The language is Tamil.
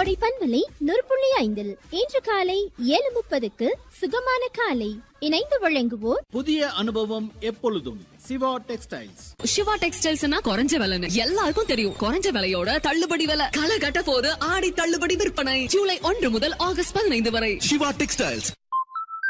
கோடை பண்பலை 100.5 இன்று காலை 7:30க்கு சுகமான காலை இணைந்து வழங்குவோர் புதிய அனுபவம் எப்பொழுதும் சிவா டெக்ஸ்டைல்ஸ். சிவா டெக்ஸ்டைல்ஸ்னா குறைஞ்ச விலைன்னு எல்லாருக்கும் தெரியும். குறைஞ்ச விலையோட தள்ளுபடி விலை களை கட்ட போது ஆடி தள்ளுபடி விற்பனை ஜூலை 1 முதல் ஆகஸ்ட் 15 வரை. சிவா டெக்ஸ்டைல்ஸ்.